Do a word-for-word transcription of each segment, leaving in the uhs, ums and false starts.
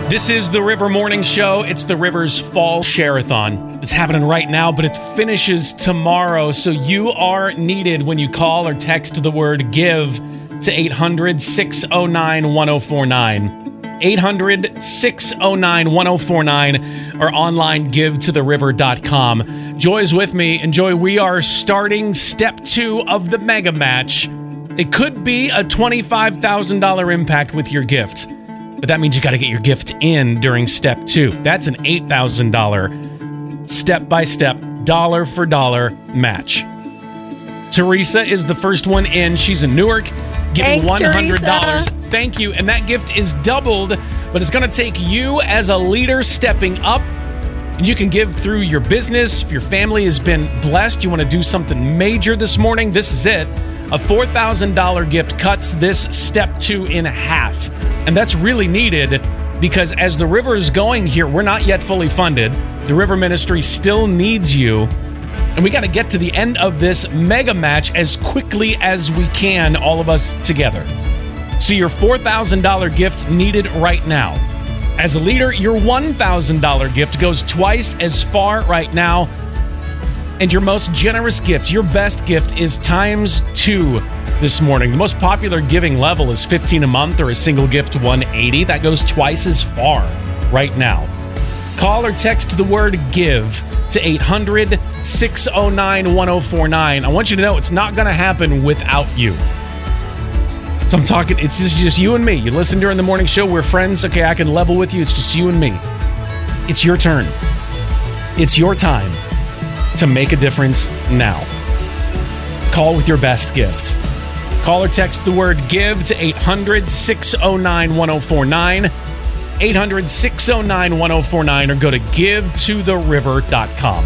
This is the River Morning Show. It's the River's Fall Share-a-thon. It's happening right now, but it finishes tomorrow. So you are needed when you call or text the word GIVE to eight hundred, six oh nine, one oh four nine. eight hundred, six oh nine, one oh four nine or online give to the river dot com. Joy is with me. And Joy, we are starting step two of the mega match. It could be a twenty-five thousand dollars impact with your gift. But that means you got to get your gift in during step two. That's an eight thousand dollars step-by-step, dollar-for-dollar match. Teresa is the first one in. She's in Newark, giving Thanks, one hundred dollars. Teresa. Thank you. And that gift is doubled, but it's going to take you as a leader stepping up. And you can give through your business. If your family has been blessed, you want to do something major this morning, this is it. A four thousand dollars gift cuts this step two in half. And that's really needed because as the River is going here, we're not yet fully funded. The River Ministry still needs you. And we got to get to the end of this mega match as quickly as we can, all of us together. So your four thousand dollars gift needed right now. As a leader, your one thousand dollars gift goes twice as far right now. And your most generous gift, your best gift, is times two this morning. The most popular giving level is fifteen dollars a month or a single gift one hundred eighty dollars. That goes twice as far right now. Call or text the word GIVE to eight hundred, six oh nine, one oh four nine. I want you to know it's not going to happen without you. So I'm talking, it's just, just you and me. You listen during the morning show, we're friends. Okay, I can level with you. It's just you and me. It's your turn. It's your time to make a difference now. Call with your best gift. Call or text the word GIVE to eight hundred, six oh nine, one oh four nine. eight hundred, six oh nine, one oh four nine or go to give to the river dot com.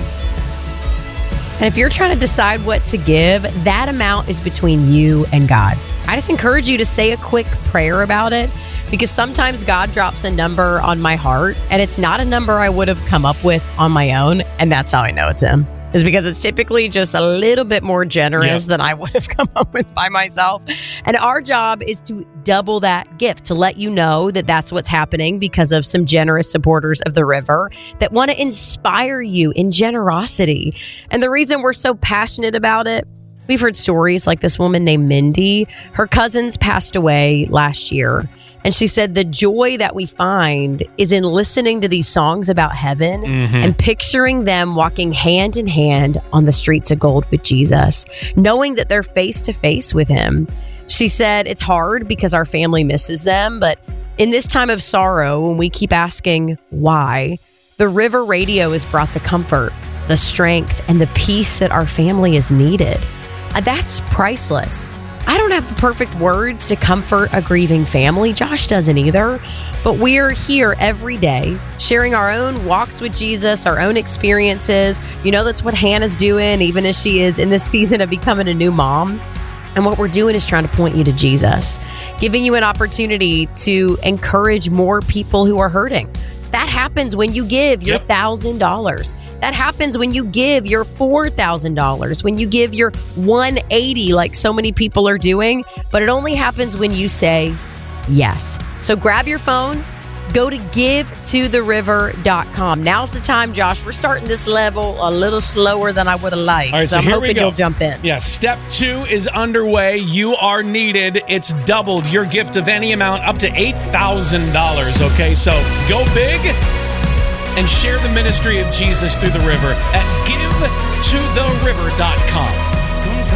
And if you're trying to decide what to give, that amount is between you and God. I just encourage you to say a quick prayer about it because sometimes God drops a number on my heart and it's not a number I would have come up with on my own. And that's how I know it's him. Is because it's typically just a little bit more generous yep. than I would have come up with by myself. And our job is to double that gift, to let you know that that's what's happening because of some generous supporters of the River that want to inspire you in generosity. And the reason we're so passionate about it, we've heard stories like this woman named Mindy. Her cousins passed away last year. And she said the joy that we find is in listening to these songs about heaven mm-hmm. and picturing them walking hand in hand on the streets of gold with Jesus, knowing that they're face to face with him. She said it's hard because our family misses them. But in this time of sorrow, when we keep asking why, the River Radio has brought the comfort, the strength, and the peace that our family has needed. That's priceless. I don't have the perfect words to comfort a grieving family. Josh doesn't either. But we're here every day sharing our own walks with Jesus, our own experiences. You know, that's what Hannah's doing, even as she is in this season of becoming a new mom. And what we're doing is trying to point you to Jesus, giving you an opportunity to encourage more people who are hurting. That happens when you give your one thousand dollars. That happens when you give your four thousand dollars, when you give your one hundred eighty dollars like so many people are doing. But it only happens when you say yes. So grab your phone, go to give to the river dot com. Now's the time, Josh. We're starting this level a little slower than I would have liked. All right, so, so I'm here hoping we go. you'll jump in. Yeah, step two is underway. You are needed. It's doubled your gift of any amount up to eight thousand dollars. Okay, so go big and share the ministry of Jesus through the river at give to the river dot com.